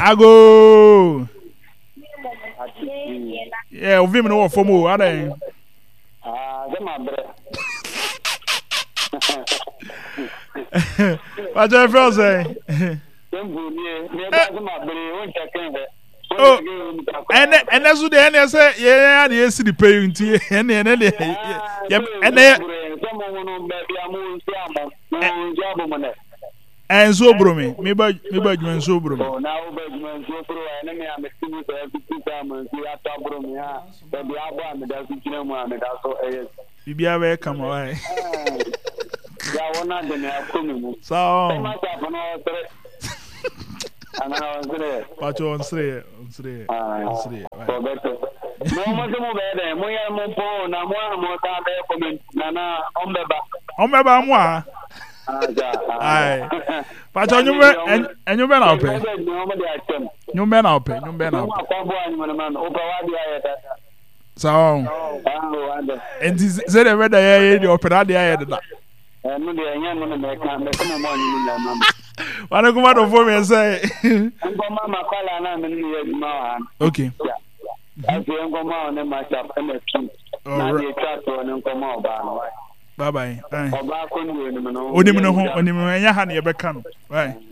Ago. Yeah, we me no for mo. Ada. Zema bre. What you feel say? Dembu ni ba zema bre won check be. Oh, and that's what they say. Yeah, they see the pay into and yep, and so bromi, maybe you so bromi. Oh, now Benjamin so pro and me am still so every 2 times we are top bromi ha. But the abo am that you know am that so Bibia we come away. Ya wona de me akomi. So, but you on three. No more better. Moya mo po na mo ta be comment na ombeba. Ombeba mo. Aye. But you and you been out pay. You been out pay. So, and say the weather here the opera there that. No dey yan no me kan me come mo ni na mama. Wana kuma do for me say. Ngoma makwala na me ni yeduma wa. Okay. Afi ngoma na ma chap na tu. Na dey chat on ngoma oba no. Bye bye. Oba ko ni no. Onim no ho, onim nya ha na ye beka no. Right.